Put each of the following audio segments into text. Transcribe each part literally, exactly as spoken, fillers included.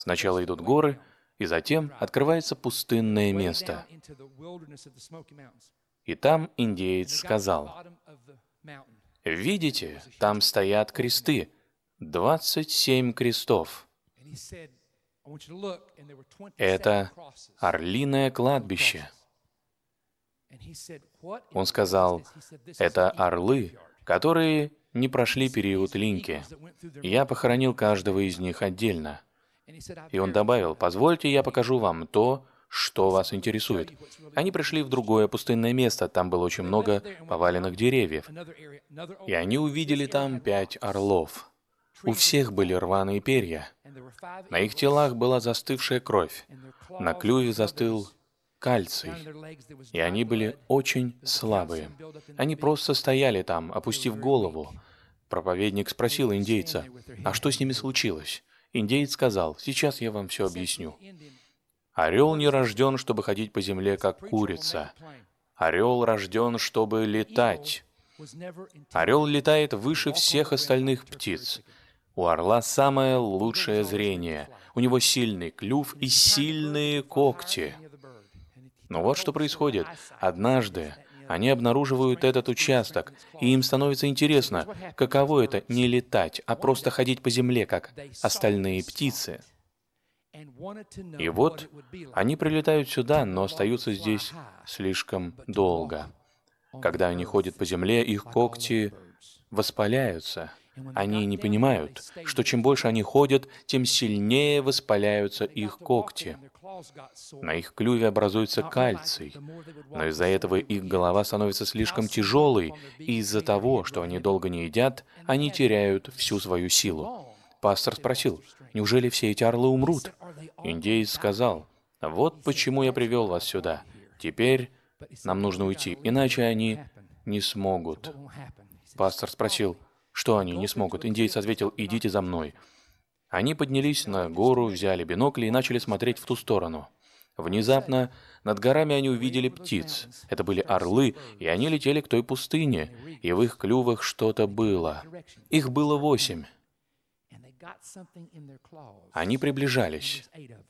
Сначала идут горы, и затем открывается пустынное место. И там индеец сказал: «Видите, там стоят кресты, двадцать семь крестов. Это орлиное кладбище». Он сказал: «Это орлы, которые не прошли период линьки. Я похоронил каждого из них отдельно». И он добавил: «Позвольте, я покажу вам то, что вас интересует». Они пришли в другое пустынное место, там было очень много поваленных деревьев. И они увидели там пять орлов. У всех были рваные перья. На их телах была застывшая кровь. На клюве застыл кальций. И они были очень слабые. Они просто стояли там, опустив голову. Проповедник спросил индейца: «А что с ними случилось?» Индеец сказал: «Сейчас я вам все объясню. Орел не рожден, чтобы ходить по земле, как курица. Орел рожден, чтобы летать. Орел летает выше всех остальных птиц. У орла самое лучшее зрение. У него сильный клюв и сильные когти». Но вот что происходит. Однажды они обнаруживают этот участок, и им становится интересно, каково это не летать, а просто ходить по земле, как остальные птицы. И вот они прилетают сюда, но остаются здесь слишком долго. Когда они ходят по земле, их когти воспаляются. Они не понимают, что чем больше они ходят, тем сильнее воспаляются их когти. На их клюве образуется кальций, но из-за этого их голова становится слишком тяжелой, и из-за того, что они долго не едят, они теряют всю свою силу. Пастор спросил: «Неужели все эти орлы умрут?» Индеец сказал: «Вот почему я привел вас сюда. Теперь нам нужно уйти, иначе они не смогут». Пастор спросил: «Что они не смогут?» Индеец ответил: «Идите за мной». Они поднялись на гору, взяли бинокли и начали смотреть в ту сторону. Внезапно над горами они увидели птиц. Это были орлы, и они летели к той пустыне, и в их клювах что-то было. Их было восемь. Они приближались.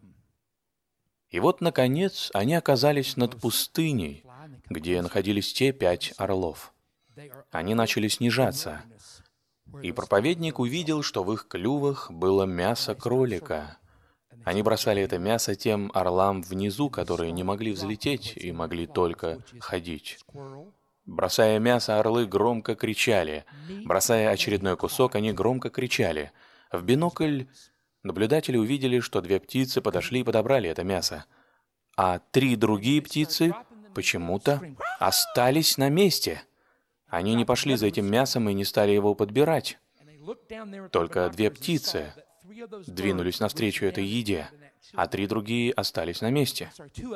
И вот, наконец, они оказались над пустыней, где находились те пять орлов. Они начали снижаться. И проповедник увидел, что в их клювах было мясо кролика. Они бросали это мясо тем орлам внизу, которые не могли взлететь и могли только ходить. Бросая мясо, орлы громко кричали. Бросая очередной кусок, они громко кричали. В бинокль наблюдатели увидели, что две птицы подошли и подобрали это мясо, а три другие птицы почему-то остались на месте. Они не пошли за этим мясом и не стали его подбирать. Только две птицы двинулись навстречу этой еде, а три другие остались на месте.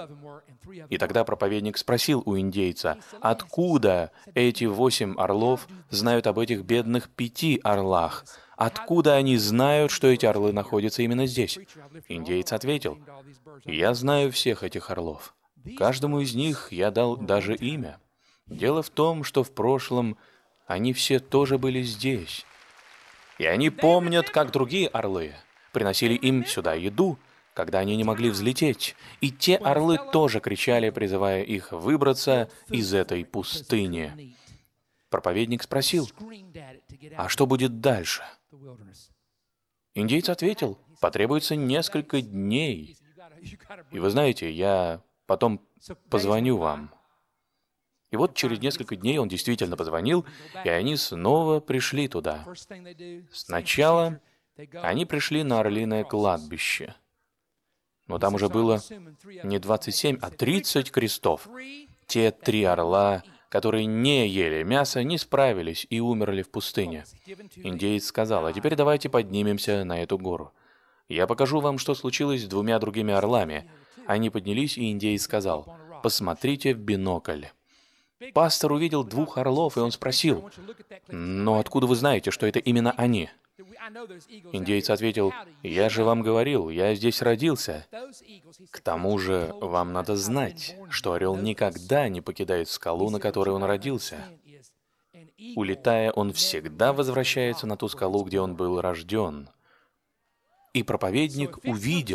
И тогда проповедник спросил у индейца, откуда эти восемь орлов знают об этих бедных пяти орлах? Откуда они знают, что эти орлы находятся именно здесь? Индеец ответил: «Я знаю всех этих орлов. Каждому из них я дал даже имя. Дело в том, что в прошлом они все тоже были здесь. И они помнят, как другие орлы приносили им сюда еду, когда они не могли взлететь. И те орлы тоже кричали, призывая их выбраться из этой пустыни». Проповедник спросил: «А что будет дальше?» Индейец ответил: «Потребуется несколько дней. И вы знаете, я потом позвоню вам». И вот через несколько дней он действительно позвонил, и они снова пришли туда. Сначала они пришли на орлиное кладбище. Но там уже было не двадцать семь, а тридцать крестов. Те три орла, которые не ели мясо, не справились и умерли в пустыне. Индеец сказал: «А теперь давайте поднимемся на эту гору. Я покажу вам, что случилось с двумя другими орлами». Они поднялись, и индеец сказал: «Посмотрите в бинокль». Пастор увидел двух орлов, и он спросил: «Но откуда вы знаете, что это именно они?» Индеец ответил: «Я же вам говорил, я здесь родился. К тому же вам надо знать, что орел никогда не покидает скалу, на которой он родился. Улетая, он всегда возвращается на ту скалу, где он был рожден. И проповедник увидел,